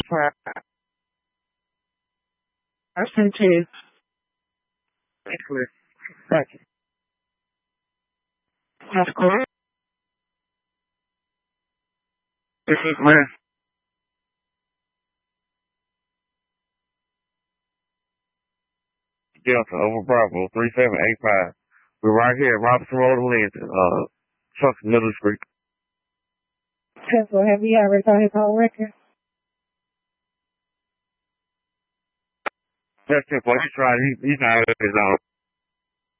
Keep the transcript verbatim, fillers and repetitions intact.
five. I sent you. Excellent. Thank you. That's correct. This is where. Delta over Bravo three seven eight five. We're right here at Robinson Road and Linton, uh, Trucks Middle Street. Tesla, have you ever got his whole record? That's simple. He's trying. He, he's not his own.